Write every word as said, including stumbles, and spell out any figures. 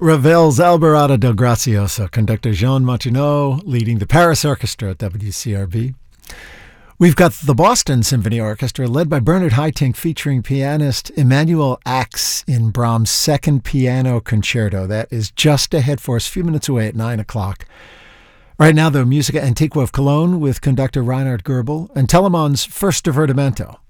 Ravel's Alborada del Gracioso, conductor Jean Martineau leading the Paris Orchestra at W C R B. We've got the Boston Symphony Orchestra led by Bernard Haitink featuring pianist Emmanuel Ax in Brahms' second piano concerto. That is just ahead for us, a few minutes away at nine o'clock. Right now, the Musica Antiqua of Cologne with conductor Reinhard Goebel and Telemann's First Divertimento.